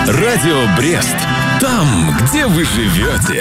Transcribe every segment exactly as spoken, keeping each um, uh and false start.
Радио Брест. Там, где вы живете.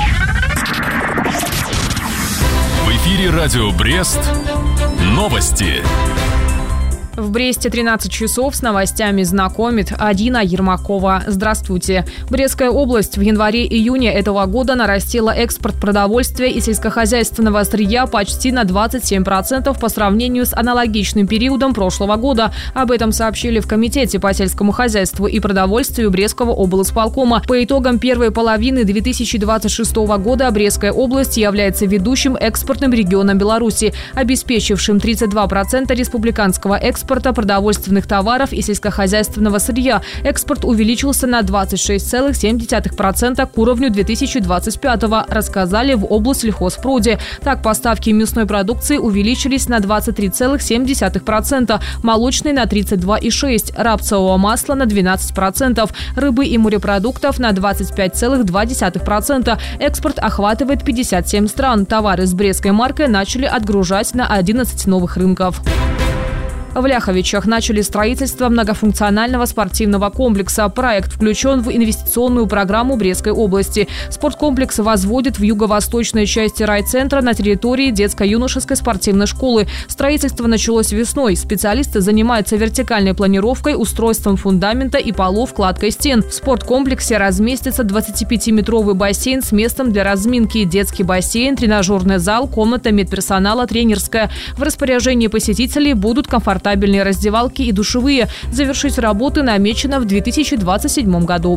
В эфире Радио Брест. Новости. В Бресте тринадцать часов с новостями знакомит Адина Ермакова. Здравствуйте. Брестская область в январе-июне этого года нарастила экспорт продовольствия и сельскохозяйственного сырья почти на двадцать семь процентов по сравнению с аналогичным периодом прошлого года. Об этом сообщили в Комитете по сельскому хозяйству и продовольствию Брестского облсполкома. По итогам первой половины две тысячи двадцать шестого года Брестская область является ведущим экспортным регионом Беларуси, обеспечившим тридцать два процента республиканского экспорта. экспорта продовольственных товаров и сельскохозяйственного сырья. Экспорт увеличился на двадцать шесть целых семь десятых процента к уровню две тысячи двадцать пятого, рассказали в облсельхозпроде. Так, поставки мясной продукции увеличились на двадцать три целых семь десятых процента, молочной на тридцать два целых шесть десятых процента, рапсового масла на двенадцать процентов, рыбы и морепродуктов на двадцать пять целых два десятых процента. Экспорт охватывает пятьдесят семь стран. Товары с брестской маркой начали отгружать на одиннадцать новых рынков. В Ляховичах начали строительство многофункционального спортивного комплекса. Проект включен в инвестиционную программу Брестской области. Спорткомплекс возводят в юго-восточной части райцентра на территории детско-юношеской спортивной школы. Строительство началось весной. Специалисты занимаются вертикальной планировкой, устройством фундамента и полов, кладкой стен. В спорткомплексе разместится двадцатипятиметровый бассейн с местом для разминки, детский бассейн, тренажерный зал, комната медперсонала, тренерская. В распоряжении посетителей будут комфортабельные Комфортабельные раздевалки и душевые. Завершить работы намечено в две тысячи двадцать седьмом году.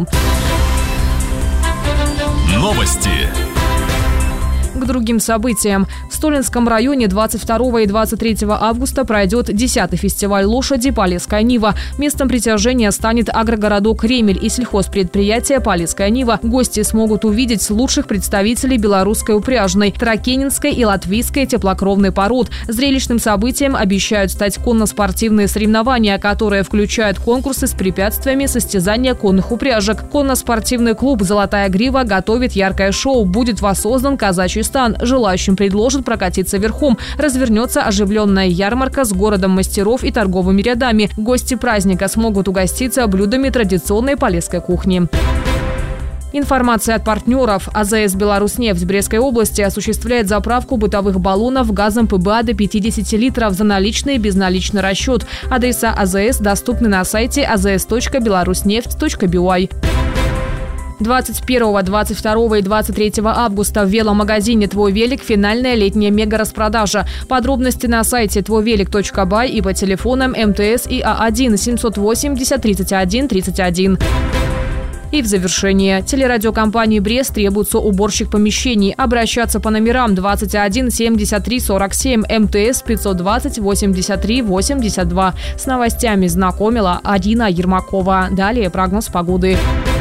Новости. К другим событиям. В Столинском районе двадцать второго и двадцать третьего августа пройдет десятый фестиваль лошади «Полесская Нива». Местом притяжения станет агрогородок Ремель и сельхозпредприятие «Полесская Нива». Гости смогут увидеть лучших представителей белорусской упряжной, тракенинской и латвийской теплокровной пород. Зрелищным событием обещают стать конно-спортивные соревнования, которые включают конкурсы с препятствиями, состязания конных упряжек. Конно-спортивный клуб «Золотая грива» готовит яркое шоу. Будет воссоздан казачий стан. Желающим предложат прокатиться верхом. Развернется оживленная ярмарка с городом мастеров и торговыми рядами. Гости праздника смогут угоститься блюдами традиционной полесской кухни. Информация от партнеров. АЗС «Беларусьнефть» в Брестской области осуществляет заправку бытовых баллонов газом ПБА до пятидесяти литров за наличный и безналичный расчет. Адреса АЗС доступны на сайте а зэ эс точка беларуснефть точка би уай. двадцать первого, двадцать второго и двадцать третьего августа в веломагазине «Твой велик» финальная летняя мега-распродажа. Подробности на сайте твой велик точка бай и по телефонам эм тэ эс и а один семьсот восемьдесят тридцать один тридцать один. И в завершение. Телерадиокомпании «Брест» требуется уборщик помещений. Обращаться по номерам двадцать один семьдесят три сорок семь, эм тэ эс пятьсот двадцать восемьдесят три восемьдесят два. С новостями знакомила Адина Ермакова. Далее прогноз погоды.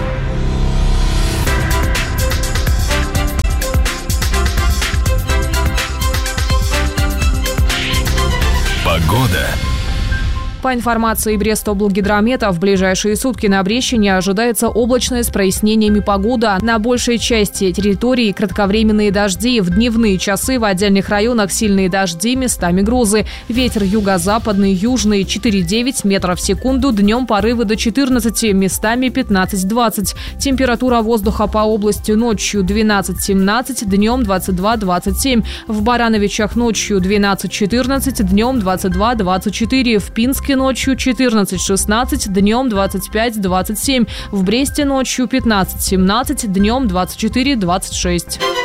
Погода. По информации Брестоблгидромета, в ближайшие сутки на Брещине ожидается облачная с прояснениями погода. На большей части территории кратковременные дожди. В дневные часы в отдельных районах сильные дожди, местами грозы. Ветер юго-западный, южный четыре-девять метров в секунду. Днем порывы до четырнадцати, местами пятнадцать-двадцать. Температура воздуха по области ночью двенадцать-семнадцать, днем двадцать два двадцать семь. В Барановичах ночью двенадцать-четырнадцать, днем двадцать два двадцать четыре. В Пинске ночью четырнадцать-шестнадцать, днем двадцать пять двадцать семь. В Бресте ночью пятнадцать-семнадцать, днем двадцать четыре двадцать шесть.